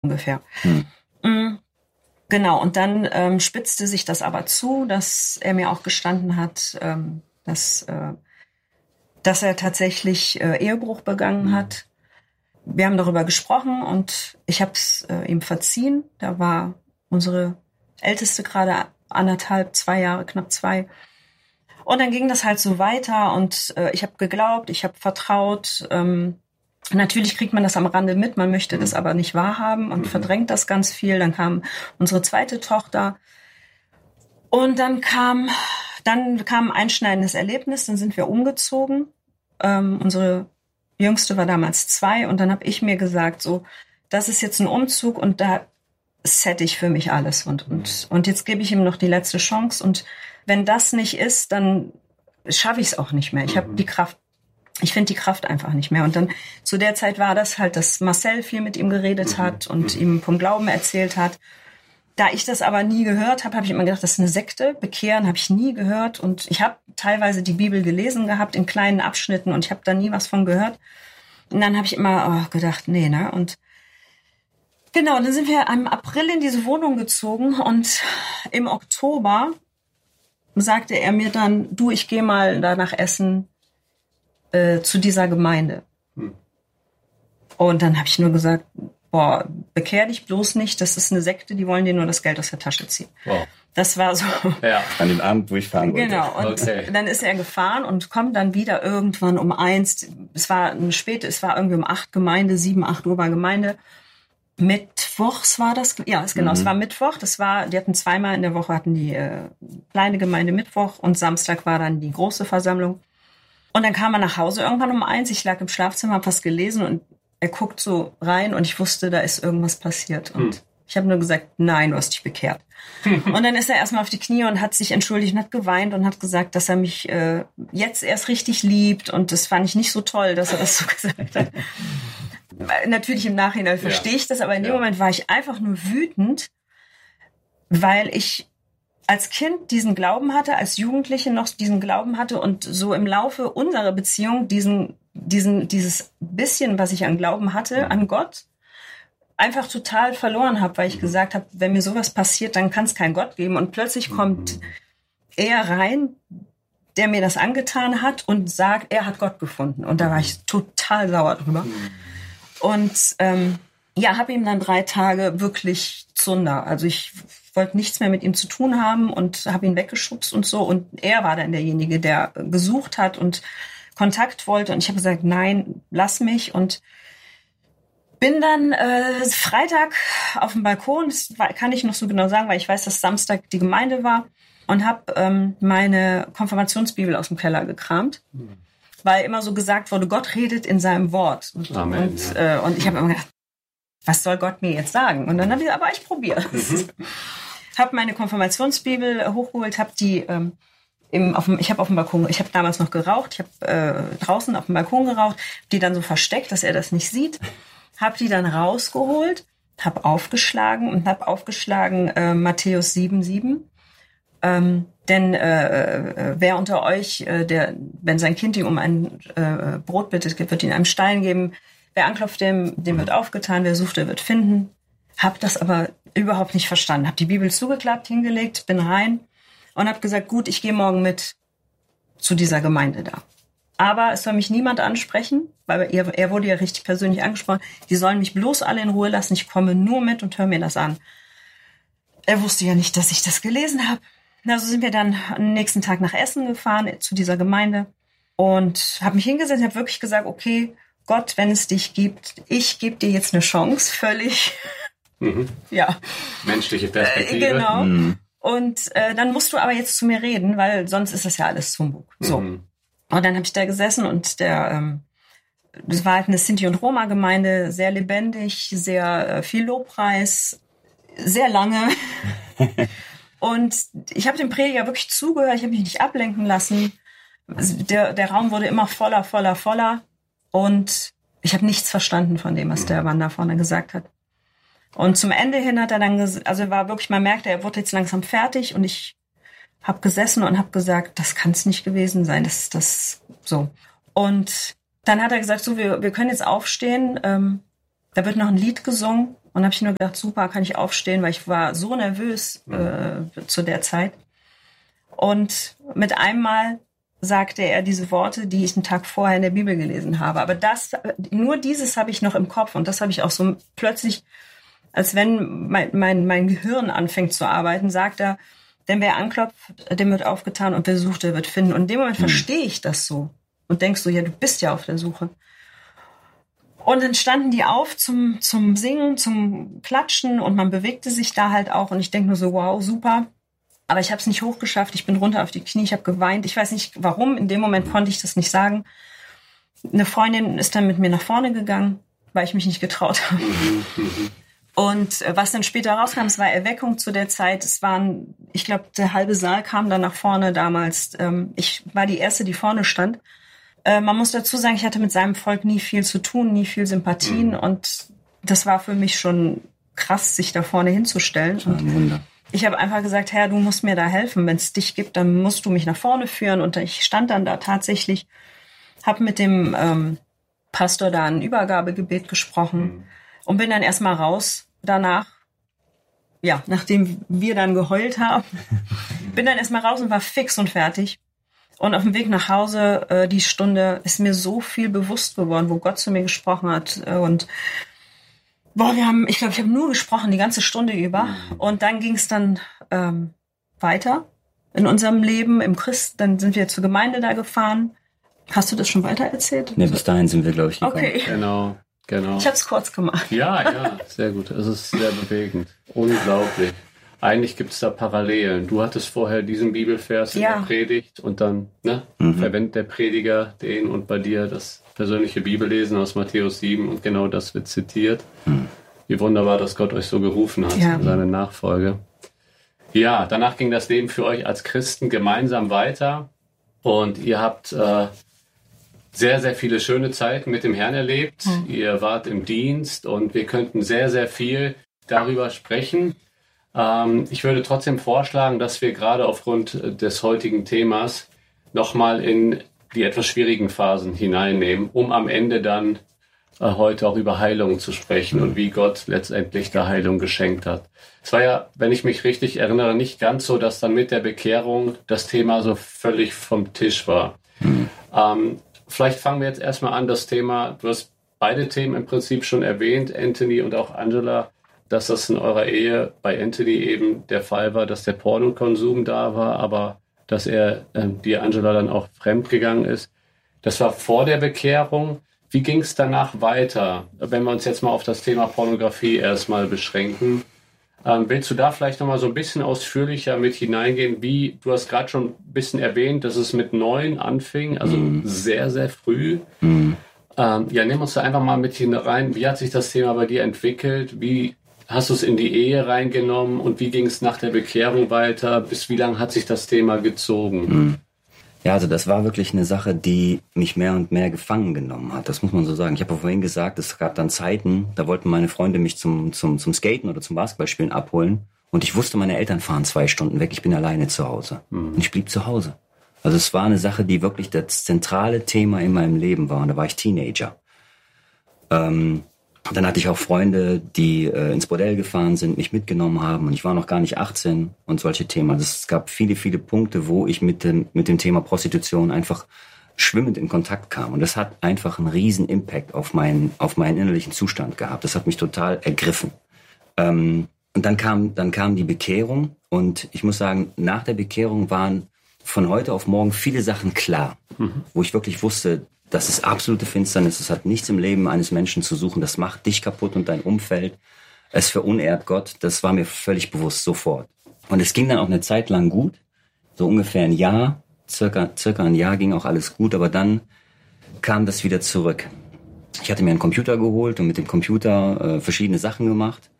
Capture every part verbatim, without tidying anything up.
ungefähr. Hm. Mhm. Genau, und dann ähm, spitzte sich das aber zu, dass er mir auch gestanden hat, ähm, dass, äh, dass er tatsächlich äh, Ehebruch begangen mhm. hat. Wir haben darüber gesprochen und ich habe es äh, ihm verziehen. Da war unsere Älteste gerade anderthalb, zwei Jahre, knapp zwei. Und dann ging das halt so weiter und äh, ich habe geglaubt, ich habe vertraut. Ähm, Natürlich kriegt man das am Rande mit, man möchte das aber nicht wahrhaben und verdrängt das ganz viel. Dann kam unsere zweite Tochter und dann kam dann kam ein einschneidendes Erlebnis, dann sind wir umgezogen. Ähm, unsere Jüngste war damals zwei und dann habe ich mir gesagt, so, das ist jetzt ein Umzug und da sette ich für mich alles und und und jetzt gebe ich ihm noch die letzte Chance und wenn das nicht ist, dann schaffe ich es auch nicht mehr. Ich habe die Kraft Ich finde die Kraft einfach nicht mehr. Und dann zu der Zeit war das halt, dass Marcel viel mit ihm geredet hat und ihm vom Glauben erzählt hat. Da ich das aber nie gehört habe, habe ich immer gedacht, das ist eine Sekte. Bekehren habe ich nie gehört. Und ich habe teilweise die Bibel gelesen gehabt in kleinen Abschnitten und ich habe da nie was von gehört. Und dann habe ich immer oh, gedacht, nee, ne? Und genau, dann sind wir im April in diese Wohnung gezogen und im Oktober sagte er mir dann, du, ich gehe mal da nach Essen Äh, zu dieser Gemeinde. Hm. Und dann habe ich nur gesagt, boah, bekehr dich bloß nicht, das ist eine Sekte, die wollen dir nur das Geld aus der Tasche ziehen. Wow. Das war so. Ja, an den Abend, wo ich fahren wollte. Genau, und okay. Dann ist er gefahren und kommt dann wieder irgendwann um eins, es war eine späte, es war irgendwie um acht Gemeinde, sieben, acht Uhr war Gemeinde. Mittwochs war das, ja, genau, mhm. es war Mittwoch, das war, die hatten zweimal in der Woche, hatten die äh, kleine Gemeinde Mittwoch und Samstag war dann die große Versammlung. Und dann kam er nach Hause irgendwann um eins. Ich lag im Schlafzimmer, hab was gelesen und er guckt so rein und ich wusste, da ist irgendwas passiert. Und hm. ich habe nur gesagt, nein, du hast dich bekehrt. Und dann ist er erstmal auf die Knie und hat sich entschuldigt und hat geweint und hat gesagt, dass er mich äh, jetzt erst richtig liebt. Und das fand ich nicht so toll, dass er das so gesagt hat. Natürlich im Nachhinein verstehe ich das, aber in dem ja. Moment war ich einfach nur wütend, weil ich als Kind diesen Glauben hatte, als Jugendliche noch diesen Glauben hatte und so im Laufe unserer Beziehung diesen, diesen, dieses bisschen, was ich an Glauben hatte, an Gott, einfach total verloren habe, weil ich gesagt habe, wenn mir sowas passiert, dann kann es keinen Gott geben. Und plötzlich kommt er rein, der mir das angetan hat und sagt, er hat Gott gefunden. Und da war ich total sauer drüber. Und ähm, ja, habe ihm dann drei Tage wirklich Zunder. Also ich wollte nichts mehr mit ihm zu tun haben und habe ihn weggeschubst und so. Und er war dann derjenige, der gesucht hat und Kontakt wollte. Und ich habe gesagt, nein, lass mich. Und bin dann äh, Freitag auf dem Balkon, das kann ich noch so genau sagen, weil ich weiß, dass Samstag die Gemeinde war. Und habe ähm, meine Konfirmationsbibel aus dem Keller gekramt. Mhm. Weil immer so gesagt wurde, Gott redet in seinem Wort. Und, Amen, und, ja. äh, und ich habe immer gedacht, was soll Gott mir jetzt sagen? Und dann habe ich, aber ich probiere es. Mhm. Habe meine Konfirmationsbibel hochgeholt, habe die ähm, im, auf dem, ich habe auf dem Balkon, ich habe damals noch geraucht, ich habe äh, draußen auf dem Balkon geraucht, die dann so versteckt, dass er das nicht sieht, habe die dann rausgeholt, habe aufgeschlagen und habe aufgeschlagen äh, Matthäus sieben, sieben. Ähm, denn äh, wer unter euch, äh, der, wenn sein Kind ihm um ein äh, Brot bittet, wird ihn einem Stein geben. Wer anklopft, dem, dem wird aufgetan. Wer sucht, der wird finden. Hab das aber überhaupt nicht verstanden. Hab die Bibel zugeklappt, hingelegt, bin rein und hab gesagt, gut, ich gehe morgen mit zu dieser Gemeinde da. Aber es soll mich niemand ansprechen, weil er, er wurde ja richtig persönlich angesprochen. Die sollen mich bloß alle in Ruhe lassen. Ich komme nur mit und höre mir das an. Er wusste ja nicht, dass ich das gelesen habe. Also sind wir dann am nächsten Tag nach Essen gefahren, zu dieser Gemeinde. Und habe mich hingesetzt und habe wirklich gesagt, okay, Gott, wenn es dich gibt, ich gebe dir jetzt eine Chance, völlig, mhm. ja. Menschliche Perspektive. Äh, genau. Mhm. Und äh, dann musst du aber jetzt zu mir reden, weil sonst ist das ja alles Humbug. So. Mhm. Und dann habe ich da gesessen und der, ähm, das war halt eine Sinti- und Roma-Gemeinde, sehr lebendig, sehr äh, viel Lobpreis, sehr lange. Und ich habe dem Prediger wirklich zugehört, ich habe mich nicht ablenken lassen. Der, der Raum wurde immer voller, voller, voller. Und ich habe nichts verstanden von dem, was der Mann da vorne gesagt hat. Und zum Ende hin hat er dann, ges- also er war wirklich, man merkte, er wurde jetzt langsam fertig. Und ich habe gesessen und habe gesagt, das kann es nicht gewesen sein. Das ist das so. Und dann hat er gesagt, so, wir, wir können jetzt aufstehen. Ähm, da wird noch ein Lied gesungen. Und habe ich nur gedacht, super, kann ich aufstehen, weil ich war so nervös äh, zu der Zeit. Und mit einmal sagte er diese Worte, die ich einen Tag vorher in der Bibel gelesen habe. Aber das, nur dieses habe ich noch im Kopf. Und das habe ich auch so plötzlich, als wenn mein, mein, mein Gehirn anfängt zu arbeiten, sagt er, denn wer anklopft, dem wird aufgetan und wer sucht, der wird finden. Und in dem Moment hm. verstehe ich das so. Und denkst so, ja, du bist ja auf der Suche. Und dann standen die auf zum, zum Singen, zum Klatschen und man bewegte sich da halt auch. Und ich denke nur so, wow, super. Aber ich habe es nicht hochgeschafft. Ich bin runter auf die Knie, ich habe geweint. Ich weiß nicht, warum. In dem Moment konnte ich das nicht sagen. Eine Freundin ist dann mit mir nach vorne gegangen, weil ich mich nicht getraut habe. Und was dann später rauskam, es war Erweckung zu der Zeit. Es waren, ich glaube, der halbe Saal kam dann nach vorne damals. Ich war die Erste, die vorne stand. Man muss dazu sagen, ich hatte mit seinem Volk nie viel zu tun, nie viel Sympathien. Mhm. Und das war für mich schon krass, sich da vorne hinzustellen. Das war ein Wunder. Ich habe einfach gesagt, Herr, du musst mir da helfen. Wenn es dich gibt, dann musst du mich nach vorne führen. Und ich stand dann da tatsächlich, habe mit dem ähm, Pastor da ein Übergabegebet gesprochen mhm. und bin dann erstmal raus danach. Ja, nachdem wir dann geheult haben, bin dann erstmal raus und war fix und fertig. Und auf dem Weg nach Hause, äh, die Stunde, ist mir so viel bewusst geworden, wo Gott zu mir gesprochen hat. Und boah, wir haben, ich glaube, ich habe nur gesprochen die ganze Stunde über. Und dann ging es dann ähm, weiter in unserem Leben im Christ. Dann sind wir zur Gemeinde da gefahren. Hast du das schon weiter erzählt? Ne, bis dahin sind wir, glaube ich, gekommen. Okay. Genau, genau. Ich habe es kurz gemacht. Ja, ja, sehr gut. Es ist sehr bewegend. Unglaublich. Eigentlich gibt es da Parallelen. Du hattest vorher diesen Bibelvers in ja. der Predigt und dann ne, mhm. verwendet der Prediger den und bei dir das persönliche Bibellesen aus Matthäus sieben und genau das wird zitiert. Mhm. Wie wunderbar, dass Gott euch so gerufen hat ja. in seine Nachfolge. Ja, danach ging das Leben für euch als Christen gemeinsam weiter und ihr habt äh, sehr, sehr viele schöne Zeiten mit dem Herrn erlebt. Mhm. Ihr wart im Dienst und wir könnten sehr, sehr viel darüber sprechen. Ähm, ich würde trotzdem vorschlagen, dass wir gerade aufgrund des heutigen Themas nochmal in die etwas schwierigen Phasen hineinnehmen, um am Ende dann äh, heute auch über Heilung zu sprechen und wie Gott letztendlich da Heilung geschenkt hat. Es war ja, wenn ich mich richtig erinnere, nicht ganz so, dass dann mit der Bekehrung das Thema so völlig vom Tisch war. Mhm. Ähm, vielleicht fangen wir jetzt erstmal an, das Thema, du hast beide Themen im Prinzip schon erwähnt, Anthony und auch Angela, dass das in eurer Ehe bei Anthony eben der Fall war, dass der Pornokonsum da war, aber dass er, äh, die Angela dann auch fremdgegangen ist. Das war vor der Bekehrung. Wie ging es danach weiter? Wenn wir uns jetzt mal auf das Thema Pornografie erstmal beschränken. Ähm, willst du da vielleicht nochmal so ein bisschen ausführlicher mit hineingehen? Wie, du hast gerade schon ein bisschen erwähnt, dass es mit neun anfing, also mm. sehr, sehr früh. Mm. Ähm, ja, nimm uns da einfach mal mit hinein. Wie hat sich das Thema bei dir entwickelt? Wie hast du es in die Ehe reingenommen und wie ging es nach der Bekehrung weiter? Bis wie lange hat sich das Thema gezogen? Ja, also das war wirklich eine Sache, die mich mehr und mehr gefangen genommen hat. Das muss man so sagen. Ich habe vorhin gesagt, es gab dann Zeiten, da wollten meine Freunde mich zum, zum, zum Skaten oder zum Basketballspielen abholen. Und ich wusste, meine Eltern fahren zwei Stunden weg, ich bin alleine zu Hause. Mhm. Und ich blieb zu Hause. Also es war eine Sache, die wirklich das zentrale Thema in meinem Leben war. Und da war ich Teenager. Ähm... Dann hatte ich auch Freunde, die äh, ins Bordell gefahren sind, mich mitgenommen haben und ich war noch gar nicht achtzehn und solche Themen. Also es gab viele, viele Punkte, wo ich mit dem, mit dem Thema Prostitution einfach schwimmend in Kontakt kam. Und das hat einfach einen riesen Impact auf meinen, auf meinen innerlichen Zustand gehabt. Das hat mich total ergriffen. Ähm, und dann kam, dann kam die Bekehrung und ich muss sagen, nach der Bekehrung waren von heute auf morgen viele Sachen klar, mhm. wo ich wirklich wusste, das ist absolute Finsternis. Es hat nichts im Leben eines Menschen zu suchen. Das macht dich kaputt und dein Umfeld. Es verunehrt Gott. Das war mir völlig bewusst, sofort. Und es ging dann auch eine Zeit lang gut. So ungefähr ein Jahr. Circa, circa ein Jahr ging auch alles gut. Aber dann kam das wieder zurück. Ich hatte mir einen Computer geholt und mit dem Computer äh, verschiedene Sachen gemacht.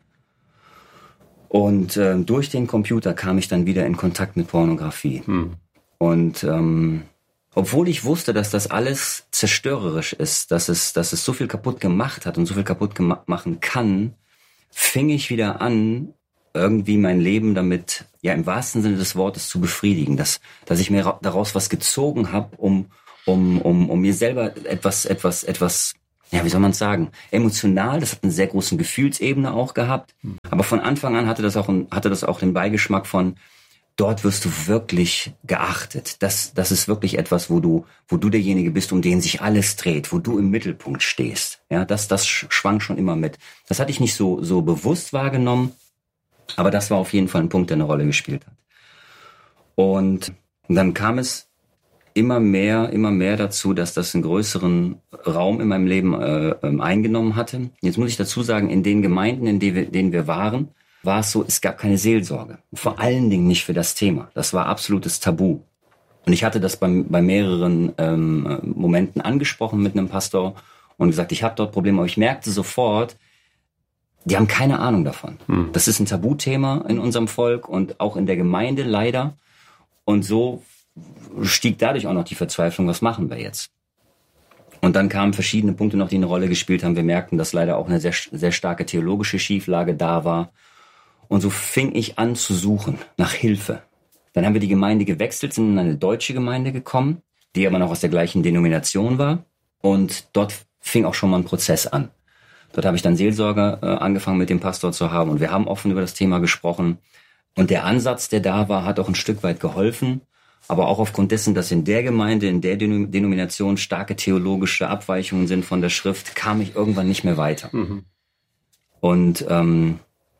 Und äh, durch den Computer kam ich dann wieder in Kontakt mit Pornografie. Hm. Und ähm, obwohl ich wusste, dass das alles zerstörerisch ist, dass es, dass es so viel kaputt gemacht hat und so viel kaputt gema- machen kann, fing ich wieder an, irgendwie mein Leben damit, ja im wahrsten Sinne des Wortes, zu befriedigen, dass, dass ich mir ra- daraus was gezogen habe, um, um, um, um mir selber etwas, etwas, etwas ja, wie soll man es sagen, emotional, das hat eine sehr große Gefühlsebene auch gehabt. Aber von Anfang an hatte das auch, hatte das auch den Beigeschmack von, dort wirst du wirklich geachtet. Das, das ist wirklich etwas, wo du, wo du derjenige bist, um den sich alles dreht, wo du im Mittelpunkt stehst. Ja, das, das schwang schon immer mit. Das hatte ich nicht so, so bewusst wahrgenommen, aber das war auf jeden Fall ein Punkt, der eine Rolle gespielt hat. Und dann kam es immer mehr, immer mehr dazu, dass das einen größeren Raum in meinem Leben äh, eingenommen hatte. Jetzt muss ich dazu sagen, in den Gemeinden, in denen wir, denen wir waren, war es so, es gab keine Seelsorge. Vor allen Dingen nicht für das Thema. Das war absolutes Tabu. Und ich hatte das bei, bei mehreren ähm, Momenten angesprochen mit einem Pastor und gesagt, ich habe dort Probleme. Aber ich merkte sofort, die haben keine Ahnung davon. Hm. Das ist ein Tabuthema in unserem Volk und auch in der Gemeinde leider. Und so stieg dadurch auch noch die Verzweiflung, was machen wir jetzt? Und dann kamen verschiedene Punkte noch, die eine Rolle gespielt haben. Wir merkten, dass leider auch eine sehr, sehr starke theologische Schieflage da war. Und so fing ich an zu suchen nach Hilfe. Dann haben wir die Gemeinde gewechselt, sind in eine deutsche Gemeinde gekommen, die aber noch aus der gleichen Denomination war. Und dort fing auch schon mal ein Prozess an. Dort habe ich dann Seelsorge äh, angefangen mit dem Pastor zu haben. Und wir haben offen über das Thema gesprochen. Und der Ansatz, der da war, hat auch ein Stück weit geholfen. Aber auch aufgrund dessen, dass in der Gemeinde, in der Denomination starke theologische Abweichungen sind von der Schrift, kam ich irgendwann nicht mehr weiter. Mhm. Und ähm,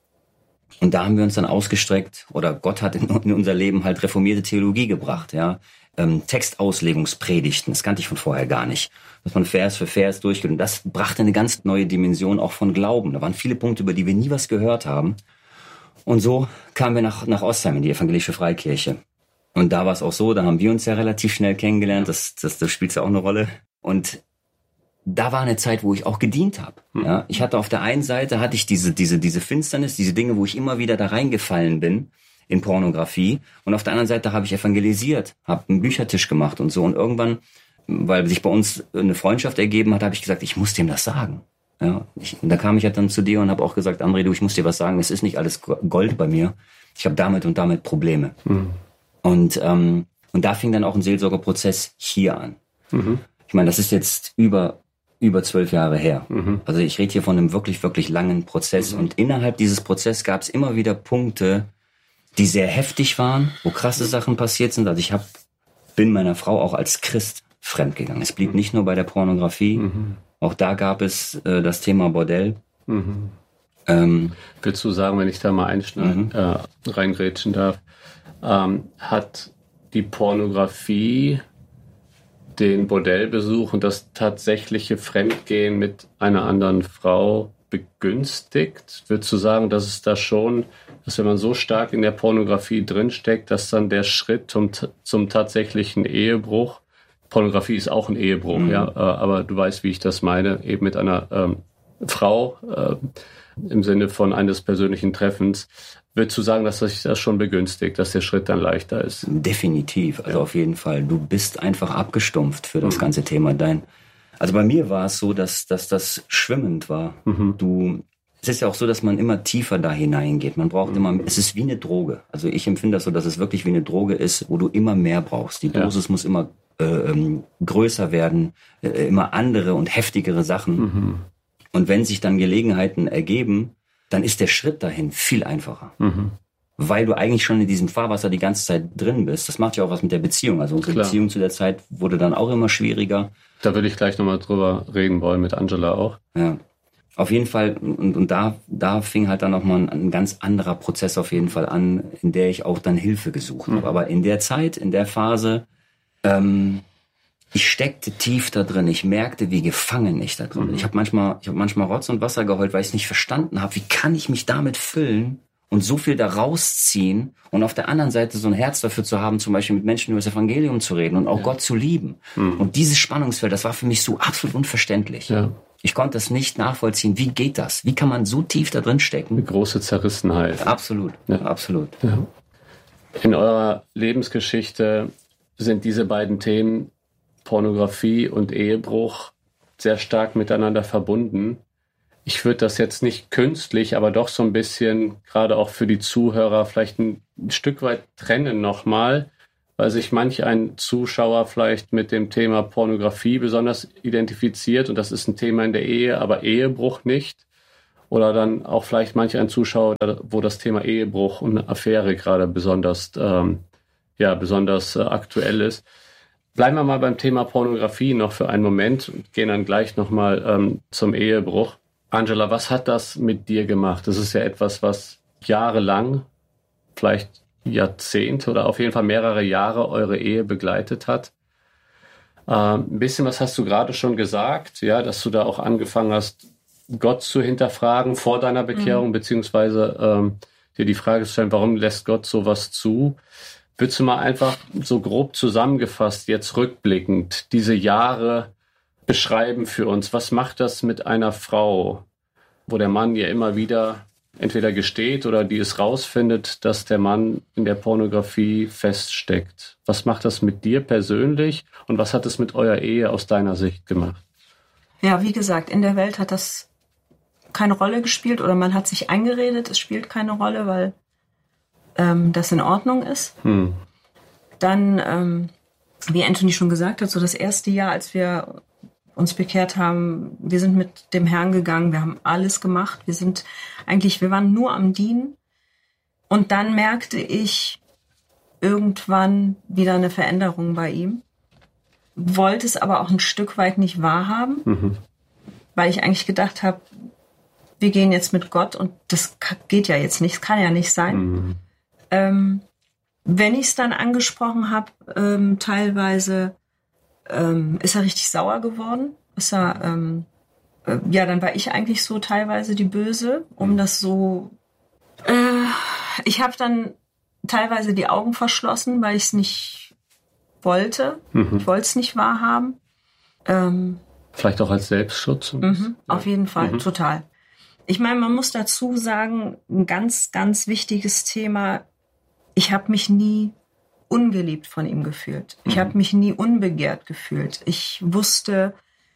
und da haben wir uns dann ausgestreckt, oder Gott hat in, in unser Leben halt reformierte Theologie gebracht, ja, ähm, Textauslegungspredigten, das kannte ich von vorher gar nicht, dass man Vers für Vers durchgeht. Und das brachte eine ganz neue Dimension auch von Glauben. Da waren viele Punkte, über die wir nie was gehört haben. Und so kamen wir nach nach Ostheim in die evangelische Freikirche. Und da war es auch so, da haben wir uns ja relativ schnell kennengelernt, das, das, das spielt ja auch eine Rolle. Und da war eine Zeit, wo ich auch gedient habe. Hm. Ja, ich hatte auf der einen Seite hatte ich diese diese diese Finsternis, diese Dinge, wo ich immer wieder da reingefallen bin in Pornografie. Und auf der anderen Seite habe ich evangelisiert, habe einen Büchertisch gemacht und so. Und irgendwann, weil sich bei uns eine Freundschaft ergeben hat, habe ich gesagt, ich muss dem das sagen. Ja, ich, und da kam ich halt dann zu dir und habe auch gesagt, André, du, ich muss dir was sagen. Es ist nicht alles Gold bei mir. Ich habe damit und damit Probleme. Hm. Und ähm, und da fing dann auch ein Seelsorgerprozess hier an. Mhm. Ich meine, das ist jetzt über über zwölf Jahre her. Mhm. Also ich rede hier von einem wirklich, wirklich langen Prozess. Mhm. Und innerhalb dieses Prozesses gab es immer wieder Punkte, die sehr heftig waren, wo krasse Sachen passiert sind. Also ich hab, bin meiner Frau auch als Christ fremdgegangen. Es blieb mhm. nicht nur bei der Pornografie. Mhm. Auch da gab es äh, das Thema Bordell. Mhm. Ähm, Willst du sagen, wenn ich da mal einschneiden, mhm. äh, reingrätschen darf, ähm, hat die Pornografie den Bordellbesuch und das tatsächliche Fremdgehen mit einer anderen Frau begünstigt? Würdest du sagen, dass es da schon, dass wenn man so stark in der Pornografie drinsteckt, dass dann der Schritt zum, zum tatsächlichen Ehebruch, Pornografie ist auch ein Ehebruch, mhm. ja, aber du weißt, wie ich das meine, eben mit einer ähm, Frau äh, im Sinne von eines persönlichen Treffens, würdest du sagen, dass sich das schon begünstigt, dass der Schritt dann leichter ist? Definitiv, also ja. Auf jeden Fall. Du bist einfach abgestumpft für das mhm. ganze Thema. Dein, also bei mir war es so, dass, dass das schwimmend war. Mhm. Du, es ist ja auch so, dass man immer tiefer da hineingeht. Man braucht mhm. immer, es ist wie eine Droge. Also ich empfinde das so, dass es wirklich wie eine Droge ist, wo du immer mehr brauchst. Die Dosis ja. muss immer äh, ähm, größer werden, äh, immer andere und heftigere Sachen. Mhm. Und wenn sich dann Gelegenheiten ergeben, dann ist der Schritt dahin viel einfacher. Mhm. Weil du eigentlich schon in diesem Fahrwasser die ganze Zeit drin bist. Das macht ja auch was mit der Beziehung. Also unsere Klar. Beziehung zu der Zeit wurde dann auch immer schwieriger. Da würde ich gleich nochmal drüber reden wollen, mit Angela auch. Ja, auf jeden Fall. Und, und da, da fing halt dann nochmal ein, ein ganz anderer Prozess auf jeden Fall an, in der ich auch dann Hilfe gesucht mhm. habe. Aber in der Zeit, in der Phase, ähm, ich steckte tief da drin. Ich merkte, wie gefangen ich da drin bin. Mhm. Ich habe manchmal, ich habe manchmal Rotz und Wasser geheult, weil ich es nicht verstanden habe. Wie kann ich mich damit füllen und so viel da rausziehen und auf der anderen Seite so ein Herz dafür zu haben, zum Beispiel mit Menschen über das Evangelium zu reden und auch ja. Gott zu lieben. Mhm. Und dieses Spannungsfeld, das war für mich so absolut unverständlich. Ja. Ich konnte das nicht nachvollziehen. Wie geht das? Wie kann man so tief da drin stecken? Eine große Zerrissenheit. Absolut, ja. absolut. Ja. In eurer Lebensgeschichte sind diese beiden Themen Pornografie und Ehebruch sehr stark miteinander verbunden. Ich würde das jetzt nicht künstlich, aber doch so ein bisschen, gerade auch für die Zuhörer, vielleicht ein Stück weit trennen nochmal, weil sich manch ein Zuschauer vielleicht mit dem Thema Pornografie besonders identifiziert und das ist ein Thema in der Ehe, aber Ehebruch nicht. Oder dann auch vielleicht manch ein Zuschauer, wo das Thema Ehebruch und Affäre gerade besonders, ähm, ja, besonders äh, aktuell ist. Bleiben wir mal beim Thema Pornografie noch für einen Moment und gehen dann gleich nochmal ähm, zum Ehebruch. Angela, was hat das mit dir gemacht? Das ist ja etwas, was jahrelang, vielleicht Jahrzehnte oder auf jeden Fall mehrere Jahre eure Ehe begleitet hat. Ähm, ein bisschen was hast du gerade schon gesagt, ja, dass du da auch angefangen hast, Gott zu hinterfragen vor deiner Bekehrung, mhm. beziehungsweise ähm, dir die Frage zu stellen, warum lässt Gott sowas zu? Würdest du mal einfach so grob zusammengefasst, jetzt rückblickend, diese Jahre beschreiben für uns? Was macht das mit einer Frau, wo der Mann ja immer wieder entweder gesteht oder die es rausfindet, dass der Mann in der Pornografie feststeckt? Was macht das mit dir persönlich und was hat es mit eurer Ehe aus deiner Sicht gemacht? Ja, wie gesagt, in der Welt hat das keine Rolle gespielt oder man hat sich eingeredet, es spielt keine Rolle, weil ähm, das in Ordnung ist. Hm. Dann, ähm, wie Anthony schon gesagt hat, so das erste Jahr, als wir uns bekehrt haben, wir sind mit dem Herrn gegangen, wir haben alles gemacht, wir sind eigentlich, wir waren nur am Dienen und dann merkte ich irgendwann wieder eine Veränderung bei ihm, wollte es aber auch ein Stück weit nicht wahrhaben, mhm. weil ich eigentlich gedacht habe, wir gehen jetzt mit Gott und das geht ja jetzt nicht, das kann ja nicht sein. Mhm. Ähm, wenn ich es dann angesprochen habe, ähm, teilweise ähm, ist er richtig sauer geworden. Ist er, ähm, äh, ja, dann war ich eigentlich so teilweise die Böse, um das so... Äh, ich habe dann teilweise die Augen verschlossen, weil ich es nicht wollte. Mhm. Ich wollte es nicht wahrhaben. Ähm, Vielleicht auch als Selbstschutz? Mhm, ja. Auf jeden Fall, mhm. total. Ich meine, man muss dazu sagen, ein ganz, ganz wichtiges Thema, ich habe mich nie ungeliebt von ihm gefühlt. Ich mhm. habe mich nie unbegehrt gefühlt. Ich wusste,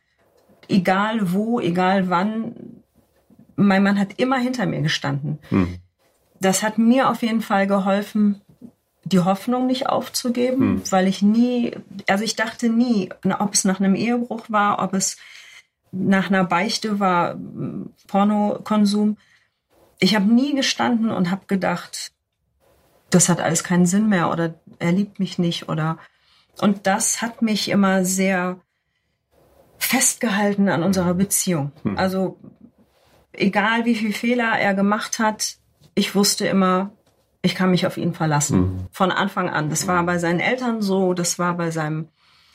egal wo, egal wann, mein Mann hat immer hinter mir gestanden. Mhm. Das hat mir auf jeden Fall geholfen, die Hoffnung nicht aufzugeben, mhm. weil ich nie, also ich dachte nie, ob es nach einem Ehebruch war, ob es nach einer Beichte war, Pornokonsum. Ich habe nie gestanden und habe gedacht, das hat alles keinen Sinn mehr oder er liebt mich nicht oder und das hat mich immer sehr festgehalten an unserer Beziehung. Hm. Also egal wie viel Fehler er gemacht hat, ich wusste immer, ich kann mich auf ihn verlassen. Hm. Von Anfang an. Das war bei seinen Eltern so, das war bei seinem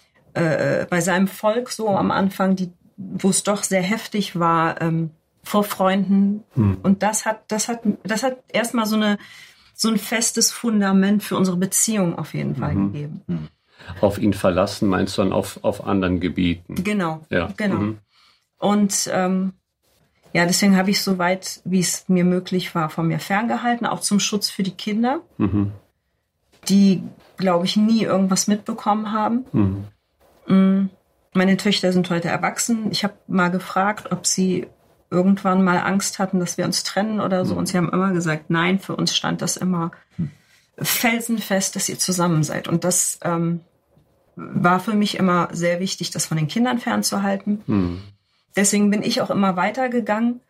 äh, bei seinem Volk so am Anfang, die wo es doch sehr heftig war, ähm, vor Freunden. Hm. Und das hat, das hat, das hat erstmal so eine, so ein festes Fundament für unsere Beziehung auf jeden Fall mhm. gegeben. Mhm. Auf ihn verlassen meinst du dann auf, auf anderen Gebieten? Genau, ja. genau. Mhm. Und, ähm, ja, deswegen habe ich so weit, wie es mir möglich war, von mir ferngehalten, auch zum Schutz für die Kinder, mhm. die, glaube ich, nie irgendwas mitbekommen haben. Mhm. Mhm. Meine Töchter sind heute erwachsen. Ich habe mal gefragt, ob sie irgendwann mal Angst hatten, dass wir uns trennen oder so. Und sie haben immer gesagt, nein, für uns stand das immer felsenfest, dass ihr zusammen seid. Und das ähm, war für mich immer sehr wichtig, das von den Kindern fernzuhalten. Mhm. Deswegen bin ich auch immer weitergegangen.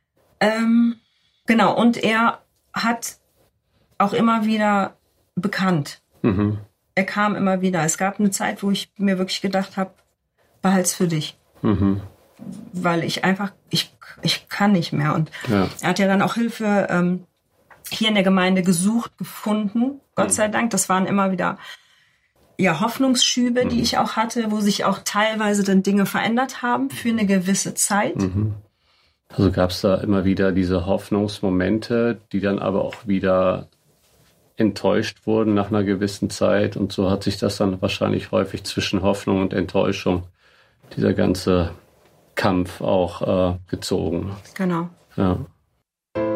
Ähm, genau, und er hat auch immer wieder bekannt. Mhm. Er kam immer wieder. Es gab eine Zeit, wo ich mir wirklich gedacht habe, behalt's für dich. Mhm. Weil ich einfach, ich, ich kann nicht mehr. Und ja. er hat ja dann auch Hilfe ähm, hier in der Gemeinde gesucht, gefunden. Gott mhm. sei Dank. Das waren immer wieder ja, Hoffnungsschübe, mhm. die ich auch hatte, wo sich auch teilweise dann Dinge verändert haben für eine gewisse Zeit. Mhm. Also gab es da immer wieder diese Hoffnungsmomente, die dann aber auch wieder enttäuscht wurden nach einer gewissen Zeit. Und so hat sich das dann wahrscheinlich häufig zwischen Hoffnung und Enttäuschung, dieser ganze Kampf auch äh, gezogen. Genau. Ja.